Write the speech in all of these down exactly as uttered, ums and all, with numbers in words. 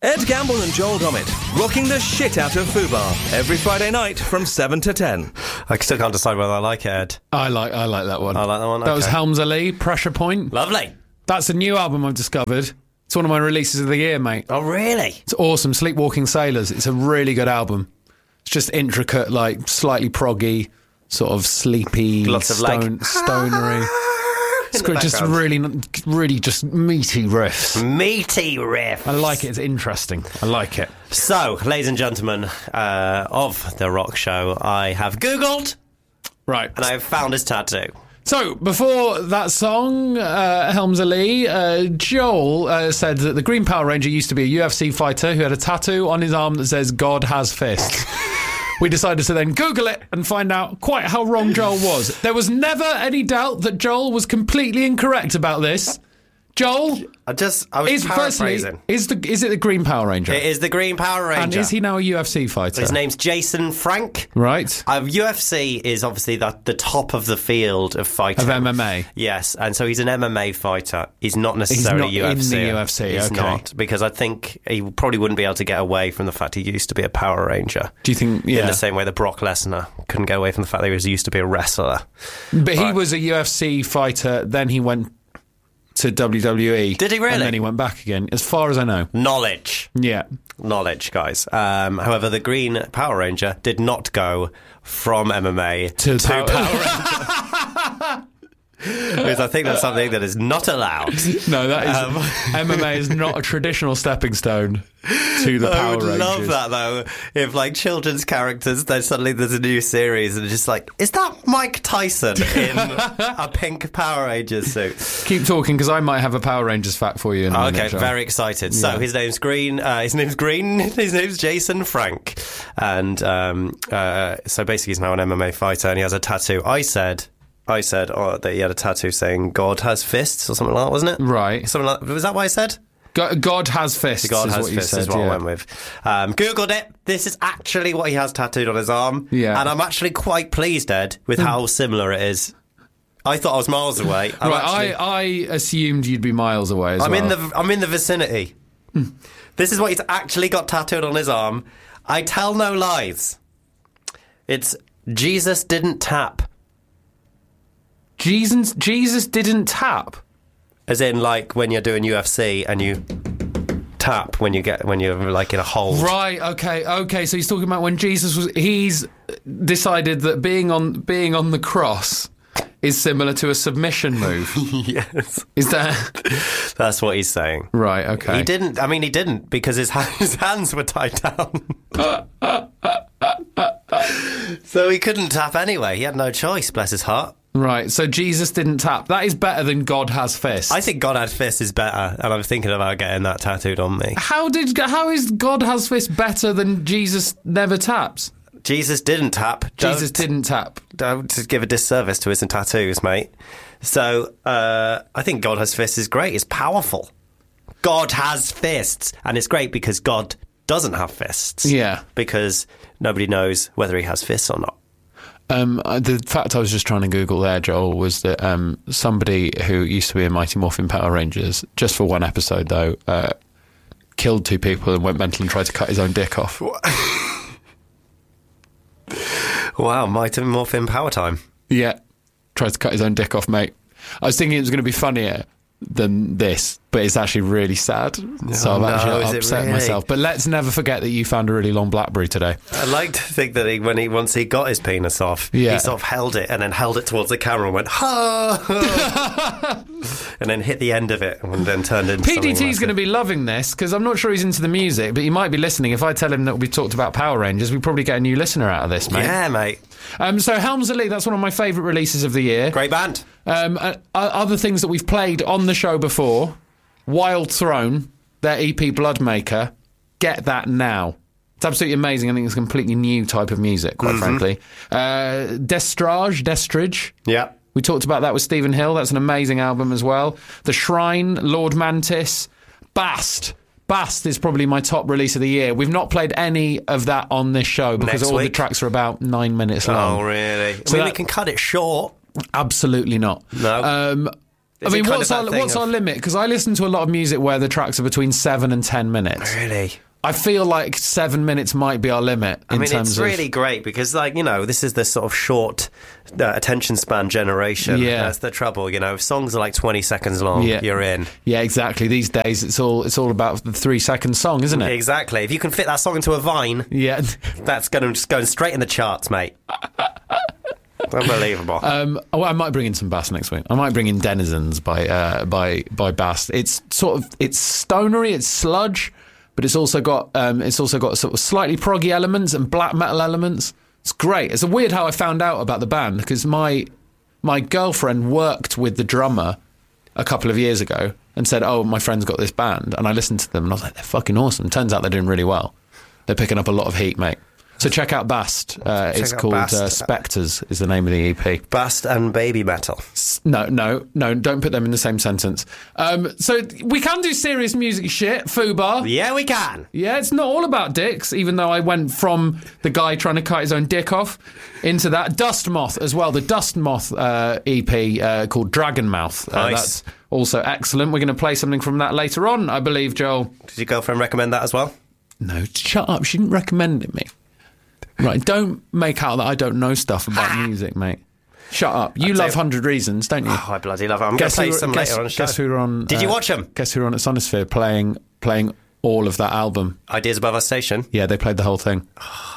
Ed Gamble and Joel Dommett, rocking the shit out of Fubar every Friday night from seven to ten. I still can't decide whether I like it, Ed. I like I like that one. I like that one. That okay. was Helms Ali, Pressure Point. Lovely. That's a new album I've discovered. It's one of my releases of the year, mate. Oh, really? It's awesome. Sleepwalking Sailors. It's a really good album. It's just intricate, like slightly proggy, sort of sleepy, Lots of stone, like stonery. It's good, just really, really just meaty riffs. Meaty riffs. I like it. It's interesting. I like it. So, ladies and gentlemen uh, of The Rock Show, I have Googled Right. and I have found his tattoo. So, before that song, uh, Helms Ali, uh, Joel uh, said that the Green Power Ranger used to be a U F C fighter who had a tattoo on his arm that says, God has fists. We decided to then Google it and find out quite how wrong Joel was. There was never any doubt that Joel was completely incorrect about this. Joel, I just, I was is firstly, paraphrasing. is the is it the Green Power Ranger? It is the Green Power Ranger. And is he now a U F C fighter? His name's Jason Frank. Right. Uh, U F C is obviously the, the top of the field of fighting. Of M M A. Yes, and so he's an M M A fighter. He's not necessarily He's not U F C. in the U F C, He's okay. not, because I think he probably wouldn't be able to get away from the fact he used to be a Power Ranger. Do you think, yeah. In the same way that Brock Lesnar couldn't get away from the fact that he was used to be a wrestler. But he Right. was a U F C fighter, then he went to W W E. Did he really? And then he went back again, as far as I know. Knowledge. Yeah. Knowledge, guys. Um, however, the Green Power Ranger did not go from M M A To, to Power, Power Ranger. Because I think that's something that is not allowed. No, that is Um, M M A is not a traditional stepping stone to the I Power would Rangers. love that, though, if, like, children's characters, then suddenly there's a new series and it's just like, is that Mike Tyson in a pink Power Rangers suit? Keep talking, because I might have a Power Rangers fact for you in a Okay, minute, Joel. very excited. So Yeah. his name's Green. Uh, his name's Green. His name's Jason Frank, and um, uh, so basically he's now an M M A fighter, and he has a tattoo. I said, I said oh, that he had a tattoo saying "God has fists" or something like that, wasn't it? Right. Something like, was that what I said? Go- God has fists. God is has what you fists said, is what yeah. I went with. Um, Googled it. This is actually what he has tattooed on his arm. Yeah. And I'm actually quite pleased, Ed, with how similar it is. I thought I was miles away. I'm Right, actually, I, I assumed you'd be miles away as I'm well. in the I'm in the vicinity. This is what he's actually got tattooed on his arm. I tell no lies. It's Jesus didn't tap. Jesus, Jesus didn't tap. As in, like, when you're doing U F C and you tap when you get when you're like in a hold. Right, okay, okay. So he's talking about when Jesus was. He's decided that being on being on the cross is similar to a submission move. Yes, Is that that's what he's saying. right? Okay. He didn't. I mean, he didn't because his ha- his hands were tied down. So he couldn't tap anyway. He had no choice. Bless his heart. Right. So Jesus didn't tap. That is better than God has fists. I think God had fists is better, and I'm thinking about getting that tattooed on me. How did? How is God has fists better than Jesus never taps? Jesus didn't tap. Jesus Don't- didn't tap. Don't give a disservice to his tattoos, mate. So uh, I think God has fists is great. It's powerful. God has fists, and it's great because God doesn't have fists. Yeah. Because nobody knows whether he has fists or not. Um, the fact I was just trying to Google there, Joel, was that um, somebody who used to be in Mighty Morphin Power Rangers, just for one episode though, uh, killed two people and went mental and tried to cut his own dick off. Wow, Mighty Morphin Power Time. Yeah, tried to cut his own dick off, mate. I was thinking it was going to be funnier than this, but it's actually really sad. So Oh, I've no, actually is it upset really? myself. But let's never forget that you found a really long BlackBerry today. I like to think that he, when he once he got his penis off, Yeah. he sort of held it and then held it towards the camera and went, ha! And then hit the end of it and then turned into P D T's something like going to it. be loving this, because I'm not sure he's into the music, but he might be listening. If I tell him that we talked about Power Rangers, we probably get a new listener out of this, mate. Yeah, mate. Um, so Helms Ali, that's one of my favourite releases of the year. Great band. Um, uh, other things that we've played on the show before, Wild Throne, their E P Bloodmaker, get that now. It's absolutely amazing. I think it's a completely new type of music, quite Mm-hmm. frankly. Uh, Destrage, Destridge. Yeah. We talked about that with Stephen Hill. That's an amazing album as well. The Shrine, Lord Mantis, Bast. Bast is probably my top release of the year. We've not played any of that on this show because Next all the week? tracks are about nine minutes long. Oh, really? So I mean, that- we can cut it short. Absolutely not. No. Um, I mean, what's our what's of... our limit? Because I listen to a lot of music where the tracks are between seven and ten minutes. Really? I feel like seven minutes might be our limit. In I mean, terms it's of... really great because, like, you know, this is the sort of short uh, attention span generation. Yeah, that's the trouble. You know, if songs are like twenty seconds long, yeah. you're in. Yeah, exactly. These days, it's all it's all about the three second song, isn't it? Exactly. If you can fit that song into a Vine, yeah, that's going just going straight in the charts, mate. Unbelievable. Um, oh, I might bring in some Bass next week. I might bring in Denizens by uh, by by Bass. It's sort of it's stonery, it's sludge, but it's also got um, it's also got sort of slightly proggy elements and black metal elements. It's great. It's weird how I found out about the band because my my girlfriend worked with the drummer a couple of years ago and said, "Oh, my friend's got this band," and I listened to them and I was like, "They're fucking awesome." Turns out they're doing really well. They're picking up a lot of heat, mate. So check out Bast. Uh, it's out called Bast. Uh, Spectres is the name of the E P. Bast and Baby Metal. No, no, no, don't put them in the same sentence. Um, so we can do serious music shit, Fubar. Yeah, we can. Yeah, it's not all about dicks, even though I went from the guy trying to cut his own dick off into that. Dust Moth as well, the Dust Moth uh, E P uh, called Dragon Mouth. Uh, Nice. That's also excellent. We're going to play something from that later on, I believe, Joel. Did your girlfriend recommend that as well? No, shut up. She didn't recommend it me. Right, don't make out that I don't know stuff about music, mate. Shut up. You I'll love tell one hundred Reasons, don't you? Oh, I bloody love it. I'm going to Guess play who- some guess- later on the show. Guess who were on... Did you uh, watch them? Guess who were on at Sonosphere playing playing all of that album? Ideas Above Our Station. Yeah, they played the whole thing.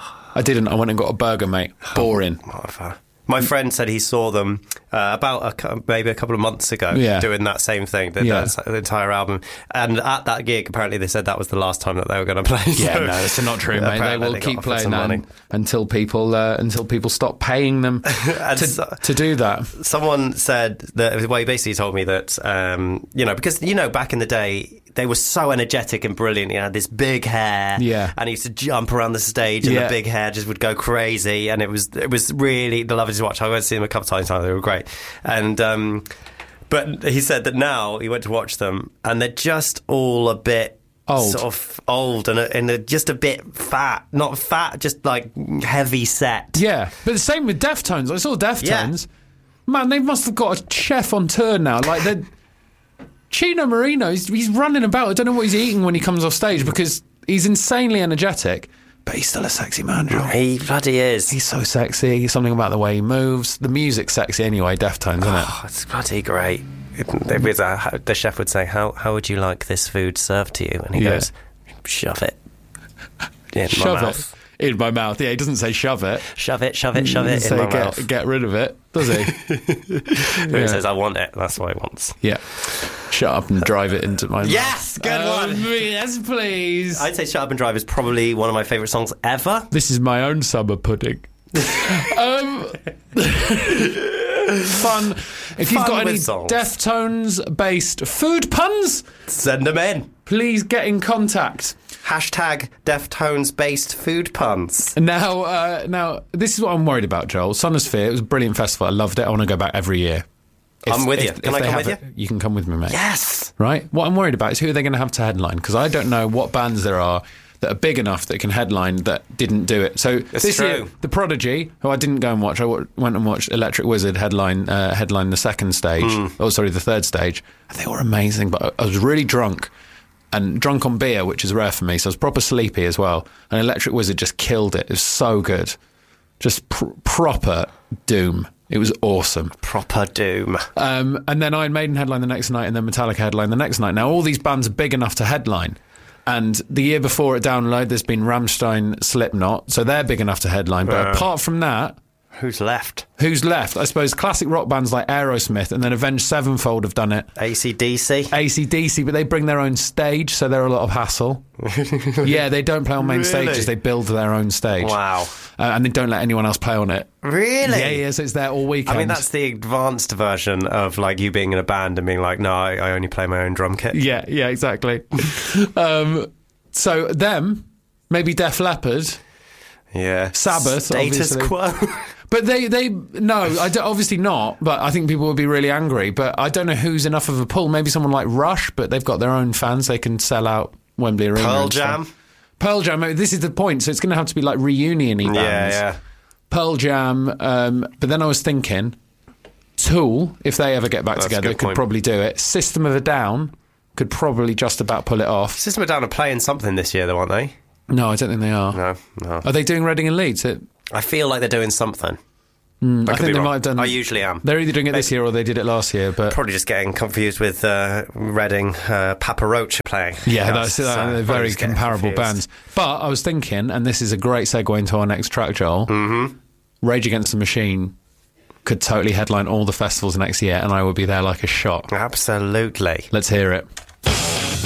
I didn't. I went and got a burger, mate. Boring. Whatever. My friend said he saw them uh, about a, cou- maybe a couple of months ago Yeah. doing that same thing, the, Yeah. the, the entire album. And at that gig, apparently they said that was the last time that they were going to play. Yeah, So- no, it's not true, mate. They Apparently will they got keep offered playing some that money. until people uh, until people stop paying them And to, so- to do that. Someone said that, well, he basically told me that, um, you know, because, you know, back in the day, they were so energetic and brilliant. He had this big hair. Yeah. And he used to jump around the stage and Yeah. the big hair just would go crazy. And it was it was really lovely to watch. I went to see them a couple of times. They were great. And, um, but he said that now he went to watch them and they're just all a bit Old. sort of old and, and they're just a bit fat. Not fat, just like heavy set. Yeah, but the same with Deftones. I saw Deftones. Man, they must have got a chef on tour now. Like, they're... Chino Marino, he's, he's running about. I don't know what he's eating when he comes off stage because he's insanely energetic, but he's still a sexy man, Joel. He bloody is. He's so sexy. Something about the way he moves. The music's sexy anyway, Deftones, isn't it? Oh, it's bloody great. It, with, uh, the chef would say, how how would you like this food served to you? And he Yeah. goes, shove it in my Shove mouth. it in my mouth. Yeah, he doesn't say shove it. Shove it, shove it, shove He it doesn't in say my get, mouth. get rid of it, does he? He says, I want it. That's what he wants. Yeah. Shut up and drive it into my mouth. Yes, good Um, one. Yes, please. I'd say Shut Up and Drive is probably one of my favourite songs ever. This is my own summer pudding. um, fun. If you've Fun got any with songs. Deftones-based food puns, Send them in. please get in contact. Hashtag Deftones-based food puns. Now, uh, now, this is what I'm worried about, Joel. Sonosphere, it was a brilliant festival. I loved it. I want to go back every year. If- I'm with if- you. if Can I they come have with it, You can come with me, mate. Yes. Right? What I'm worried about is who are they going to have to headline? Because I don't know what bands there are that are big enough that can headline that didn't do it. So It's this year, true. The Prodigy, who I didn't go and watch, I w- went and watched Electric Wizard headline uh, headline the second stage. Hmm. Oh, sorry, the third stage. And they were amazing, but I I was really drunk. And drunk on beer, which is rare for me, so I was proper sleepy as well. And Electric Wizard just killed it. It was so good. Just pr- proper doom. It was awesome. Proper doom. Um, and then Iron Maiden headline the next night, and then Metallica headline the next night. Now, all these bands are big enough to headline. And the year before at Download, there's been Rammstein, Slipknot, so they're big enough to headline. But Uh. apart from that, Who's left? who's left? I suppose classic rock bands like Aerosmith and then Avenged Sevenfold have done it. A C D C. A C D C, but they bring their own stage, so they're a lot of hassle. Yeah, they don't play on main Really? stages, they build their own stage. Wow. Uh, and they don't let anyone else play on it. Really? Yeah, yeah, so it's there all weekend. I mean, that's the advanced version of like you being in a band and being like, no, I, I only play my own drum kit. Yeah, yeah, exactly. um, so them, maybe Def Leppard, Yeah. Sabbath, Status obviously. quo. but they, they no, I don't- obviously not. But I think people would be really angry. But I don't know who's enough of a pull. Maybe someone like Rush, but they've got their own fans. They can sell out Wembley Arena. Pearl and stuff. Jam. Pearl Jam. This is the point. So it's going to have to be like reunion-y bands. Yeah, yeah. Pearl Jam. Um, but then I was thinking, Tool, if they ever get back That's a together, good could point. probably do it. System of a Down could probably just about pull it off. System of a Down are playing something this year, though, aren't they? No, I don't think they are. No, no. Are they doing Reading and Leeds? It, I feel like they're doing something. mm, I could think be they wrong. might have done. I usually am. They're either doing it this year or they did it last year. But Probably just getting confused with uh, Reading, uh, Papa Roach playing. yeah, that's, uh, they're very comparable bands. But I was thinking, and this is a great segue into our next track, Joel. Mm-hmm. Rage Against the Machine could totally headline all the festivals next year, and I would be there like a shot. Absolutely. Let's hear it.